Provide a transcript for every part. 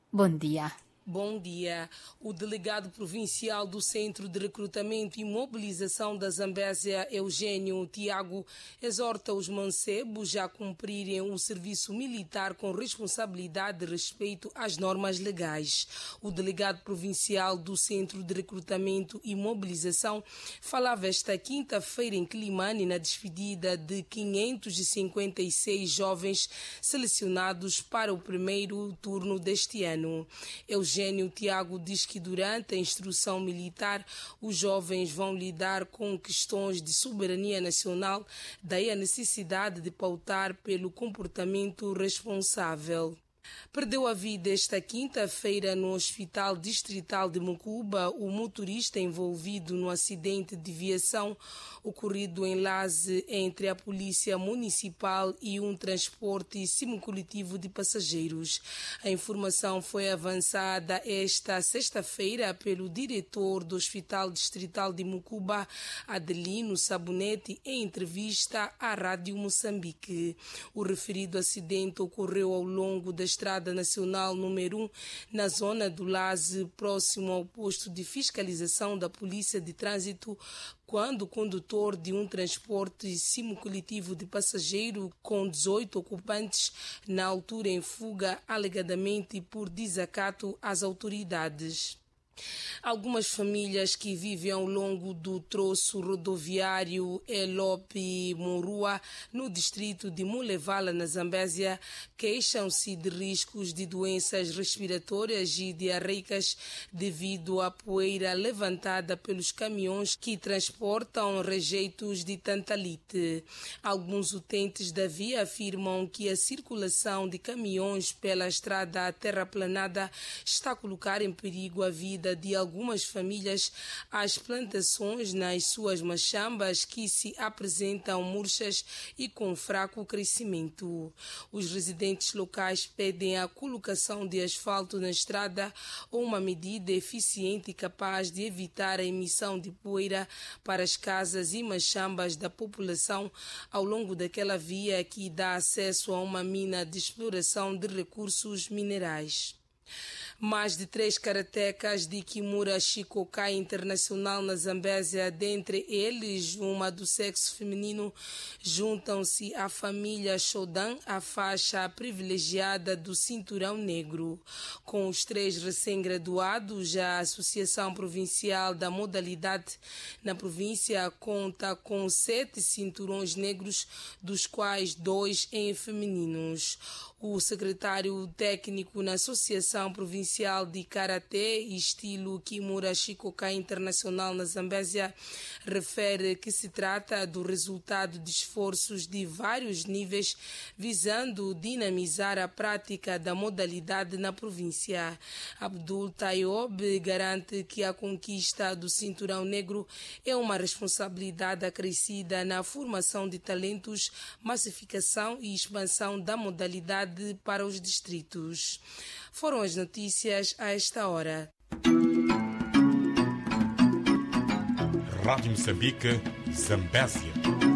Bom dia. Bom dia. O delegado provincial do Centro de Recrutamento e Mobilização da Zambésia, Eugênio Tiago, exorta os mancebos a cumprirem o serviço militar com responsabilidade e respeito às normas legais. O delegado provincial do Centro de Recrutamento e Mobilização falava esta quinta-feira em Quilimane na despedida de 556 jovens selecionados para o primeiro turno deste ano. Eugênio Tiago diz que durante a instrução militar os jovens vão lidar com questões de soberania nacional, daí a necessidade de pautar pelo comportamento responsável. Perdeu a vida esta quinta-feira no Hospital Distrital de Mucuba o motorista envolvido no acidente de viação ocorrido em Laze entre a Polícia Municipal e um transporte semicoletivo de passageiros. A informação foi avançada esta sexta-feira pelo diretor do Hospital Distrital de Mucuba, Adelino Sabonete, em entrevista à Rádio Moçambique. O referido acidente ocorreu ao longo da Estrada Nacional número 1, na zona do Laze, próximo ao posto de fiscalização da Polícia de Trânsito, quando o condutor de um transporte semicoletivo de passageiro com 18 ocupantes, na altura em fuga, alegadamente por desacato às autoridades. Algumas famílias que vivem ao longo do troço rodoviário Elope-Morua, no distrito de Mulevala, na Zambésia, queixam-se de riscos de doenças respiratórias e diarreicas devido à poeira levantada pelos caminhões que transportam rejeitos de tantalite. Alguns utentes da via afirmam que a circulação de caminhões pela estrada terraplanada está a colocar em perigo a vida de algumas famílias às plantações nas suas machambas que se apresentam murchas e com fraco crescimento. Os residentes locais pedem a colocação de asfalto na estrada ou uma medida eficiente capaz de evitar a emissão de poeira para as casas e machambas da população ao longo daquela via que dá acesso a uma mina de exploração de recursos minerais. Mais de 3 karatecas de Kimura Shikokai Internacional na Zambésia, dentre eles uma do sexo feminino, juntam-se à família Shodan, a faixa privilegiada do Cinturão Negro. Com os 3 recém-graduados, a Associação Provincial da Modalidade na província conta com 7 cinturões negros, dos quais 2 em femininos. O secretário técnico na Associação Provincial de Karatê e Estilo Kimura Shikokai Internacional na Zambésia refere que se trata do resultado de esforços de vários níveis visando dinamizar a prática da modalidade na província. Abdul Tayob garante que a conquista do Cinturão Negro é uma responsabilidade acrescida na formação de talentos, massificação e expansão da modalidade para os distritos. Foram as notícias a esta hora. Rádio Moçambique, Zambésia.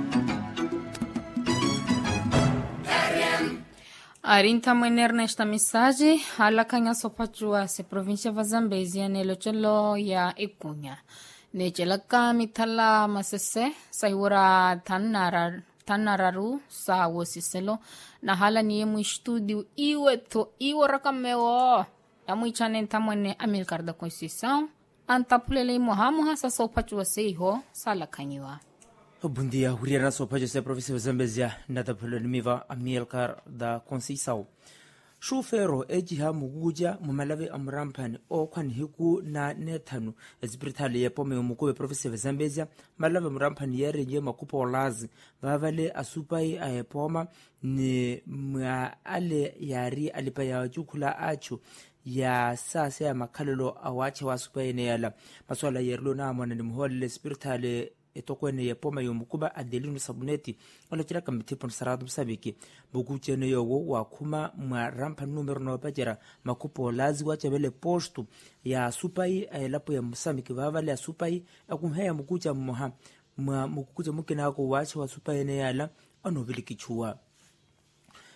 Arinta mwener nesta mensagem, alakanya sopachua se província va Zambésia nelo chelo ya ikunya. Nechelaka mitala masese sayura tanararu sa wosiselo na hala ni mu estúdio iwe rakameo ya mu chanen tamone Amilcar da Conceição antapulele mohamuha sa sopachua seiho salakanyiwa. Bom dia, Uriana Sopajo, se província de Zambésia, nada pelo nimiva Amilcar da Conceição. Shufero ejiha muguja mumalave amrampani o kwan hiku na netanu ezibritali yepome mukobe province of Zambésia malave amrampani yerenye makupa olazi vavale asupai ayepoma ni ale yari alipa ya jukula achu ya sasa ya makalelo awache wasupai ne yala maswala yerlo na mwana ni muhole spiritale etokwene yepoma yomukuba Adelino Sabonete olachira kamitipo nsaradu msabiki bukuchene yowo wakuma mwa rampa numero no pajera makupo lazi wachabele postu ya supai lapo ya Msambiki vavale ya supai akumheya mukucha mmoha mukucha mukina ako wacha wa supai ne yala anovili kichua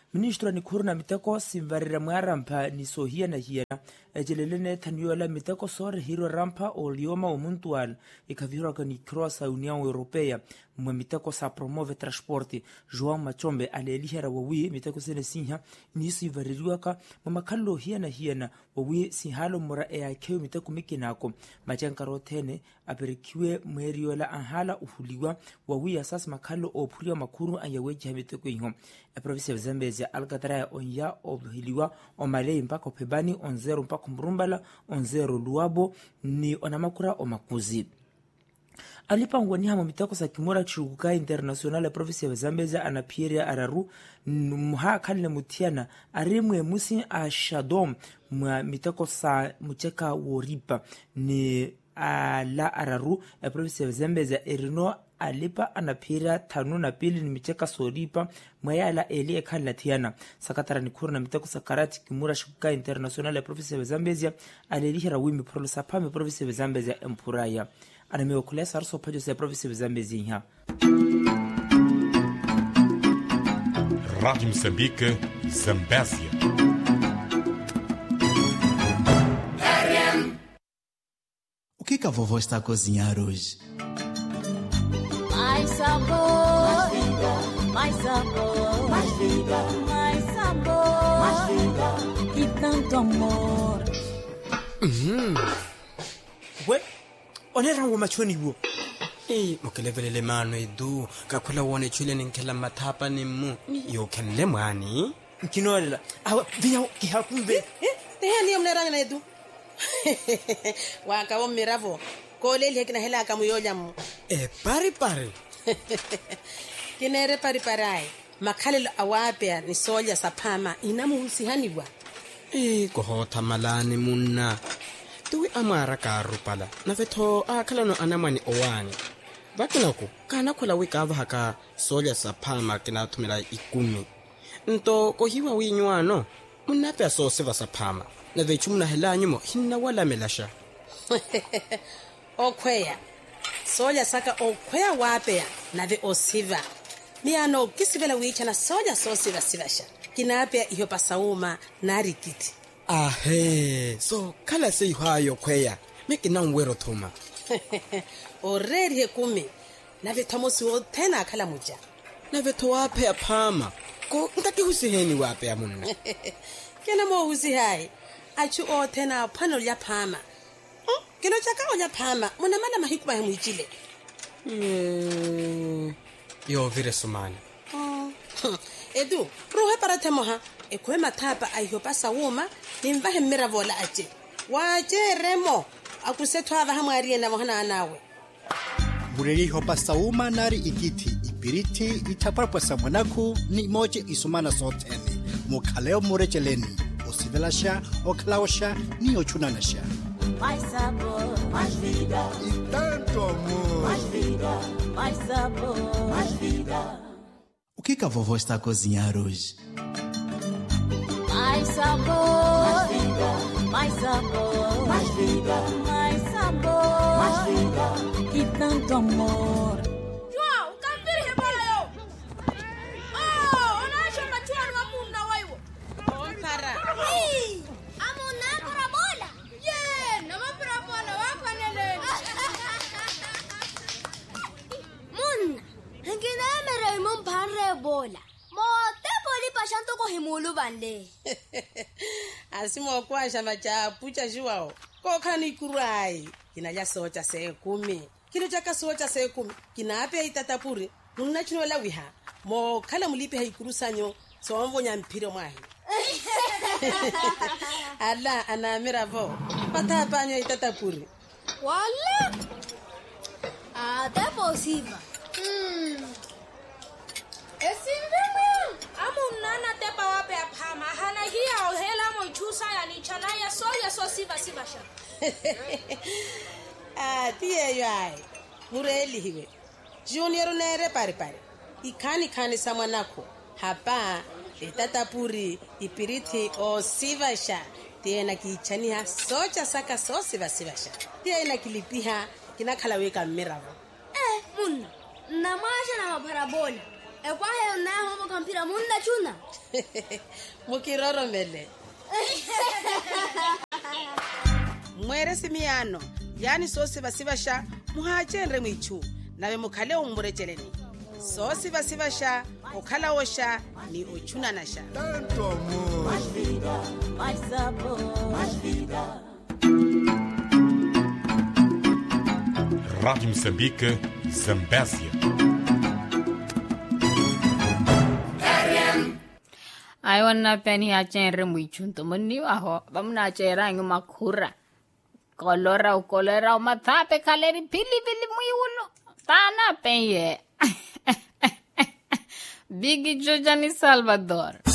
ministro ni khurna miteko simvarira mwarampa ni sohia na hiena ejelelene tanyola miteko sore hiro rampa olioma omuntual ikavira kani crossa União Europeia mwa miteko sa promove transporte João Machombe alelihera wawi miteko sene sinha ni sivaririwaka mamakhallo hiena wawi sihalo mura eakeu miteko mikinako machankaro thene aperikiwe mweriola anhala uhuliwa wawi asas makhallo ophulia makhuru ayaweji miteko inho province ya Zambezia Alcatraz onya obhiliwa omalei mpaka Pebani onzero mpaka Mrumbala onzero Luabo ni onamakura omakuzi alipangwa ni hama mitako sa kimura chukuka international province ya Zambezia anapieria araru muha kanle mutiana arimwe musi ashadom mwa mitako sa mucheka woripa ni ala araru province ya Zambezia erino alipa anapira tanu na pili ni micheka soripa mwayala eli ekhala tiana sakatara ni khurna miteko sakarati kimura shuka international province ya Zambezia alelihira wimi prolosa pame province ya Zambezia empuraya anameokulea sarso pajo sa province ya Zambezia. Rádio Moçambique, Zambésia. O que a vovó está a cozinhar hoje? Mais sabor, mais vida, mais sabor, mais vida, mais sabor, mais vida e tanto amor. We, onera ngo machoni wo. Mokelevele mano edu, kakula wone chule ninkela matapa ni mu. Yo kenle mwani. Kinolela. Awa, vinya kihakumbe. Tehani omnera na edu. Waka miravo. Koleli hekina hela kamuyonya mu. Pari. Kinere pari. Makhalelo awapea ni soja sapama inamuhusihaniwa. Kohota malani munna. Tuwi amara karupala. Nafeto akalano anamani owani. Bakinako kana kola wikava haka soja sapama kinatumila 10. Nto kohiwa winywano. Munapea so seva sapama. Navechumna hela nyumo hinna wala melasha. Okweya. Soja saka okweya wapea nave osiva. Miano kisivela wicha na soja so sivasha. Kinapea iyo pasauma na rikiti. So kala se hayo kweya. Meki na nwero thuma. Already hekumi. Nave tomosi wo tena kala muja. Nave to wapea pama. Ko ntaki husiheni wapea munna. Kena mo husihai. Achu o tena pano ya pama. Kilo chaka onya pama muna mana mahikuba hemujile. Yo vire sumani. Edu, ruhe para temoha. Ekwe matapa ayo pasa woma nimvahe miravola aje. Waje remo akusetwa abahamwariye na mohana anawe. Bureri hopa sauma nari ikiti ipiriti itapara samonaku ni moje isumana sotene mukhaleo murecheleni osivelasha oklaosha ni ochunanasha. Mais sabor, mais vida E tanto amor. mais vida, mais sabor, mais vida. O que a vovó está a cozinhar hoje? Mais sabor, mais vida, mais sabor, mais vida, mais sabor, mais vida e tanto amor. João, o campir rebola eu. Oh, ona chama chuan mamuna waiwo. Para. Amuna para bola. Yeah, nama para bola wapa nele. Mun, ngina mere mun panre bola. Mote poli pashanto ko himulu bande. Asimo kwa shamba cha pucha juao. Ko khani kurai. Kinaja socha se 10. Kilo chaka socha se 10. Kinapea itatapuri. Munna chinola wiha. Mo kala mulipe haikurusanyo. So mvonya mpiro mwahi. Ala anamira vo. Pata panyo itatapuri. Wala. Até possível. Esindemo. Amunana te pawape apama. Hana hiya ohela mo chusa ya ni chana ya so siva sha. Tiye yai. Mureli hiwe. Junior nere pari. Ikani samanako. Hapa itatapuri ipiriti o sivasha. Tiye na kichaniha socha saka so sivasha. Tiye na kilipiha kinakala weka miravo. Munna. Na maisha na maparabola. kwa hiyo na homo kampira munda chuna. Mukiroro mele. Mwere simiano. Yani sosi basibasha muhachenre mwichu. Nawe mukhale umurejeleni. Sosi basibasha okhala osha ni ochuna nasha. Mais vida, mais sabor, mais vida. Rádio Moçambique, Zambésia. Ai wana peni achenre mwichunto moni waho bamna chera nguma khura kolora mathape kaleri pili mwiulo tana penye Big Jojani Salvador.